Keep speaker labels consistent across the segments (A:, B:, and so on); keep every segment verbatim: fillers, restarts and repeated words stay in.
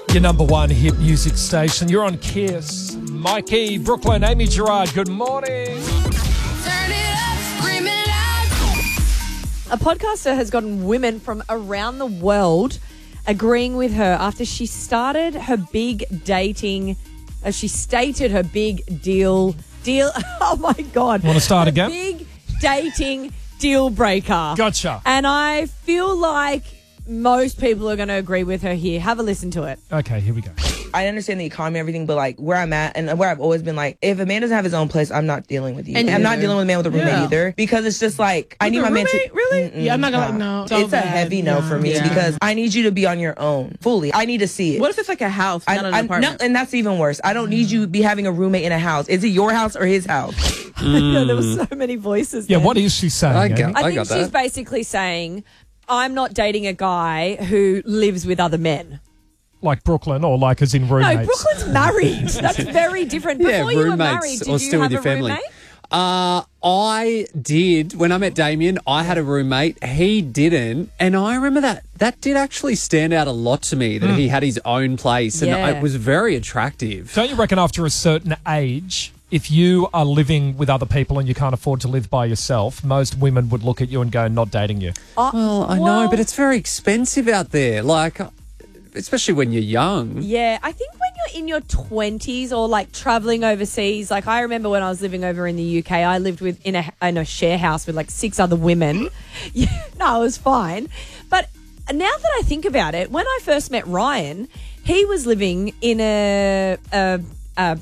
A: Your number one hit music station. You're on Kiss. Mikey, Brooklyn, Amy Gerard, good morning.
B: Turn it up, scream it out.
C: A podcaster has gotten women from around the world agreeing with her after she started her big dating, as she stated her big deal, deal, oh my God.
A: Want to start
C: her
A: again?
C: Big dating deal breaker.
A: Gotcha.
C: And I feel like most people are going to agree with her here. Have a listen to it.
A: Okay, here we go.
D: I understand the economy and everything, but like where I'm at and where I've always been like, if a man doesn't have his own place, I'm not dealing with you. And I'm not dealing with a man with a roommate
E: Yeah.
D: either, because it's just like, I
E: With
D: need
E: a
D: my man to.
E: roommate? Really?
D: Mm-mm,
E: Yeah, I'm not gonna,
D: nah.
E: like, no.
D: It's
E: So
D: a
E: bad.
D: heavy no
E: Yeah.
D: for me
E: Yeah.
D: because I need you to be on your own fully. I need to see it.
E: What if it's like a house,
D: I,
E: not an
D: I-
E: apartment?
D: no, and that's even worse. I don't need you to be having a roommate in a house. Is it your house or his house?
C: No, there were so many voices
A: Yeah,
C: there.
A: what is she saying?
F: I go-
A: Amy?
C: I
F: I
C: think
F: got
C: she's
F: that.
C: basically saying, I'm not dating a guy who lives with other men.
A: Like Brooklyn or like as in
C: No,
A: roommates?
C: Brooklyn's married. That's very different. Before
F: yeah,
C: you were
F: roommates
C: married, did
F: or
C: you
F: still
C: have
F: with your
C: a
F: family.
C: roommate?
F: Uh, I did. When I met Damien, I had a roommate. He didn't. And I remember that. That did actually stand out a lot to me, that he had his own place. And
C: Yeah.
F: it was very attractive.
A: Don't you reckon after a certain age, if you are living with other people and you can't afford to live by yourself, most women would look at you and go, not dating you?
F: Well, I
C: Well-
F: know, but it's very expensive out there. Like, especially when you're young.
C: Yeah, I think when you're in your twenties or like traveling overseas, like I remember when I was living over in the U K, I lived with in a in a share house with like six other women. Yeah, no, it was fine. But now that I think about it, when I first met Ryan, he was living in a a, a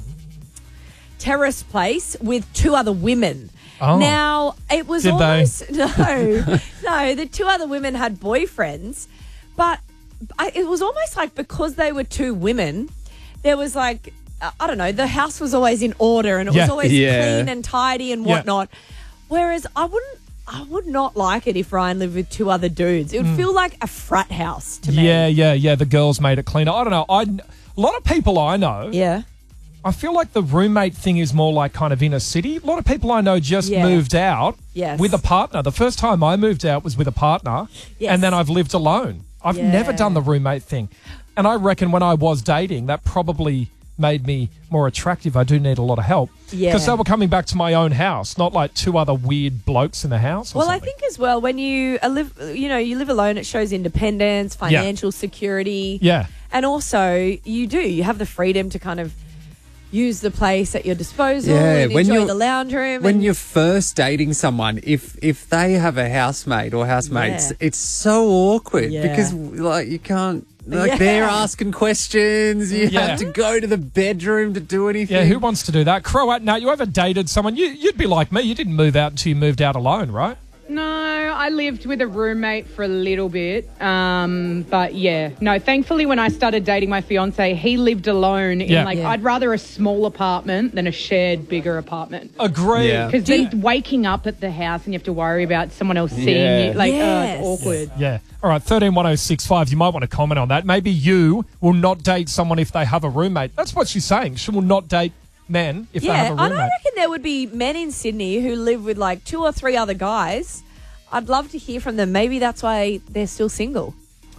C: terrace place with two other women.
A: Oh.
C: Now it was
A: Did they?
C: almost no, no. The two other women had boyfriends, but I, it was almost like because they were two women, there was like uh, I don't know. The house was always in order and it
A: Yeah.
C: was always
F: Yeah.
C: clean and tidy and
A: Yeah.
C: whatnot. Whereas I wouldn't. I would not like it if Ryan lived with two other dudes. It would feel like a frat house to me.
A: Yeah, yeah, yeah. The girls made it cleaner. I don't know. I, a lot of people I know,
C: Yeah.
A: I feel like the roommate thing is more like kind of inner city. A lot of people I know just
C: Yeah.
A: moved out
C: Yes.
A: with a partner. The first time I moved out was with a partner,
C: Yes.
A: and then I've lived alone. I've
C: Yeah.
A: never done the roommate thing. And I reckon when I was dating, that probably made me more attractive. I do need a lot of help.
C: Yeah.
A: Because they were coming back to my own house, not like two other weird blokes in the house or
C: Well, I
A: something.
C: think as well when you uh, live, you know, you live alone, it shows independence, financial security.
A: Yeah.
C: And also, you do you have the freedom to kind of use the place at your disposal
F: Yeah,
C: and
F: when
C: enjoy
F: you're-
C: the lounge room.
F: When
C: and-
F: you're first dating someone, if if they have a housemate or housemates,
C: Yeah.
F: it's so awkward
C: Yeah.
F: because like you can't like
C: Yeah.
F: they're asking questions. You
A: Yeah.
F: have to go to the bedroom to do anything.
A: Yeah, who wants to do that? Croat, now you ever dated someone? You, you'd be like me. You didn't move out until you moved out alone, right?
G: No, I lived with a roommate for a little bit. Um, but yeah, no, thankfully when I started dating my fiance, he lived alone in
A: Yeah.
G: like,
C: Yeah.
G: I'd rather a small apartment than a shared bigger apartment.
A: Agree.
F: Yeah.
G: Because then waking up at the house and you have to worry about someone else seeing
F: Yeah.
G: you. Like,
C: Yes.
G: oh, it's awkward.
A: Yeah. All right, thirteen one oh six five. You might want to comment on that. Maybe you will not date someone if they have a roommate. That's what she's saying. She will not date men if they
C: yeah,
A: have a
C: and I
A: roommate.
C: reckon there would be men in Sydney who live with like two or three other guys. I'd love to hear from them. Maybe that's why they're still single.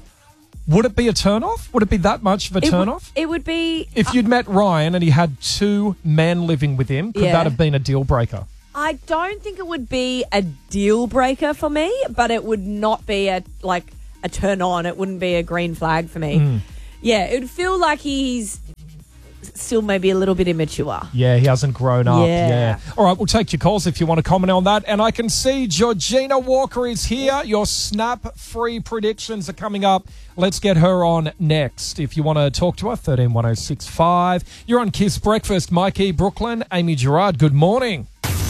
A: Would it be a turn off? Would it be that much of a
C: It
A: turn
C: would-
A: off?
C: It would be.
A: If you'd met Ryan and he had two men living with him, could
C: Yeah.
A: that have been a deal breaker?
C: I don't think it would be a deal breaker for me, but it would not be a like a turn on. It wouldn't be a green flag for me.
A: Mm.
C: Yeah, it would feel like he's still maybe a little bit immature.
A: Yeah, he hasn't grown up.
C: Yeah.
A: Yeah. All right, we'll take your calls if you want to comment on that. And I can see Georgina Walker is here. Your snap-free predictions are coming up. Let's get her on next. If you want to talk to her, thirteen one oh six five. You're on Kiss Breakfast. Mikey, Brooklyn, Amy Gerard, good morning.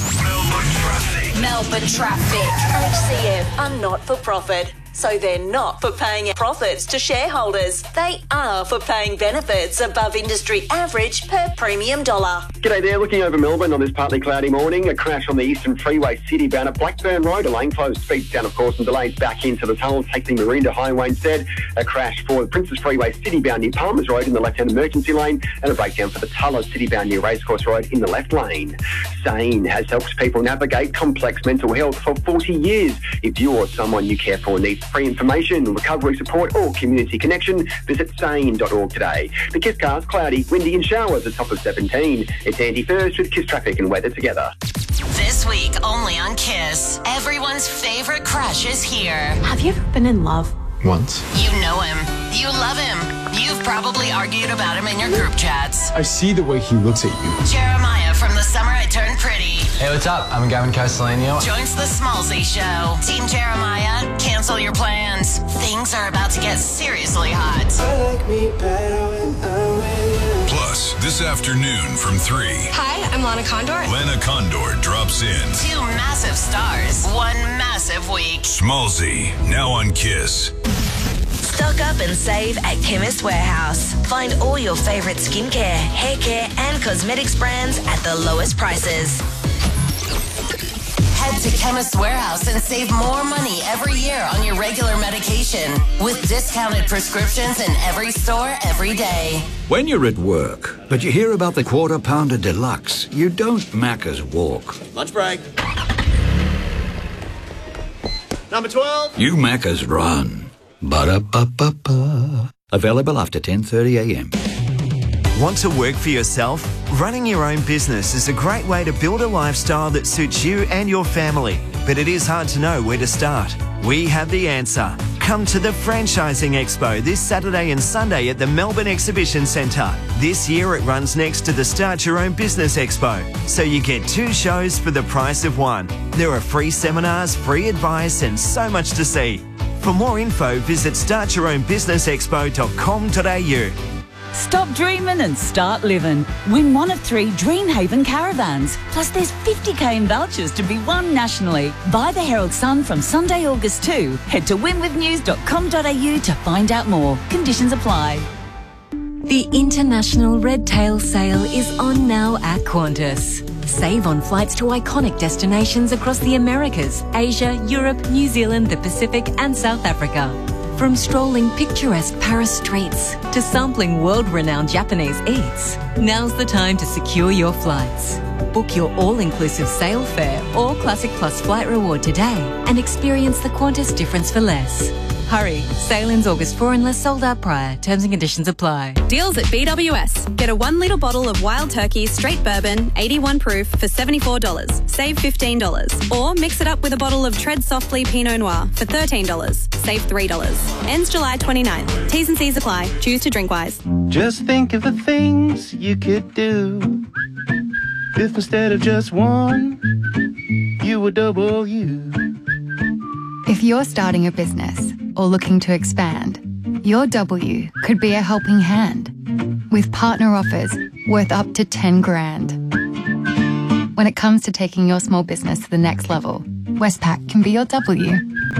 B: Melbourne Traffic.
H: H C F are not for profit, so they're not for paying profits to shareholders. They are for paying benefits above industry average per premium dollar.
I: G'day there, looking over Melbourne on this partly cloudy morning. A crash on the Eastern Freeway City bound at Blackburn Road. A lane closed, speeds down of course and delays back into the tunnel, taking Maroondah Highway instead. A crash for the Princess Freeway City bound near Palmers Road in the left-hand emergency lane, and a breakdown for the Tullow City bound near Racecourse Road in the left lane. SANE has helped people navigate complex mental health for forty years. If you or someone you care for needs free information, recovery support or community connection, visit sane dot org today. The Kiss car's cloudy, windy and showers, a top of seventeen. It's Andy First with Kiss Traffic and weather together.
H: This week, only on Kiss, everyone's favourite crush is here.
E: Have you ever been in love?
J: Once.
H: You know him. You love him. You've probably argued about him in your group chats.
J: I see the way he looks at you.
H: Jeremiah from The Summer I Turned Pretty
K: Hey, what's up? I'm Gavin Castellano.
H: joins the Smallsy Show. Team Jeremiah, cancel your plans. Things are about to get seriously hot.
L: Plus, this afternoon from three,
B: Hi, I'm Lana Condor.
L: Lana Condor drops in.
H: Two massive stars, one massive week.
L: Smallsy, now on Kiss.
H: Stock up and save at Chemist Warehouse. Find all your favourite skincare, hair care and cosmetics brands at the lowest prices. Head to Chemist Warehouse and save more money every year on your regular medication with discounted prescriptions in every store every day.
M: When you're at work, but you hear about the Quarter Pounder Deluxe, you don't Macca's walk.
N: Lunch break. Number twelve.
M: You Macca's run. Ba-da-ba-ba-ba. Available after ten thirty a m.
O: Want to work for yourself? Running your own business is a great way to build a lifestyle that suits you and your family. But it is hard to know where to start. We have the answer. Come to the Franchising Expo this Saturday and Sunday at the Melbourne Exhibition Centre. This year it runs next to the Start Your Own Business Expo, so you get two shows for the price of one. There are free seminars, free advice and so much to see. For more info, visit start your own business expo dot com dot a u.
P: Stop dreaming and start living. Win one of three Dreamhaven caravans. Plus there's fifty k in vouchers to be won nationally. Buy the Herald Sun from Sunday, August second. Head to win with news dot com dot a u to find out more. Conditions apply.
Q: The International Red Tail Sale is on now at Qantas. Save on flights to iconic destinations across the Americas, Asia, Europe, New Zealand, the Pacific and South Africa. From strolling picturesque Paris streets to sampling world-renowned Japanese eats, now's the time to secure your flights. Book your all-inclusive sale fare or Classic Plus flight reward today and experience the Qantas difference for less. Hurry, sale ends August fourth unless sold out prior. Terms and conditions apply.
R: Deals at B W S. Get a one litre bottle of Wild Turkey Straight Bourbon, eighty-one proof for seventy-four dollars. Save fifteen dollars. Or mix it up with a bottle of Tread Softly Pinot Noir for thirteen dollars. Save three dollars. Ends July twenty-ninth. T's and C's apply. Choose to drink wise.
S: Just think of the things you could do if instead of just one, you were double you.
T: If you're starting a business or looking to expand, your W could be a helping hand with partner offers worth up to ten grand. When it comes to taking your small business to the next level, Westpac can be your W.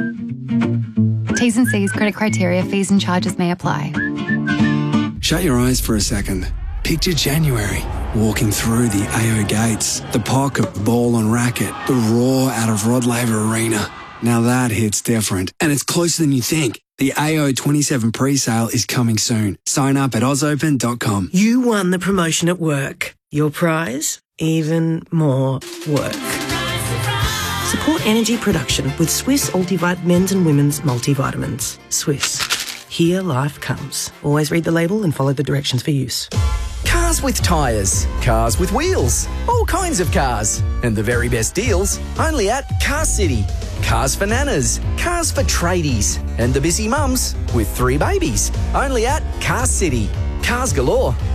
T: T's and C's, credit criteria, fees and charges may apply.
U: Shut your eyes for a second. Picture January, walking through the A O gates, the pocket, ball on racket, the roar out of Rod Laver Arena. Now that hits different, and it's closer than you think. The A O twenty-seven pre-sale is coming soon. Sign up at oz open dot com.
V: You won the promotion at work. Your prize? Even more work. Support energy production with Swiss Ultivite men's and women's multivitamins. Swiss. Here life comes. Always read the label and follow the directions for use.
W: Cars with tyres, cars with wheels, all kinds of cars. And the very best deals only at Car City. Cars for nanas, cars for tradies, and the busy mums with three babies. Only at Car City. Cars galore,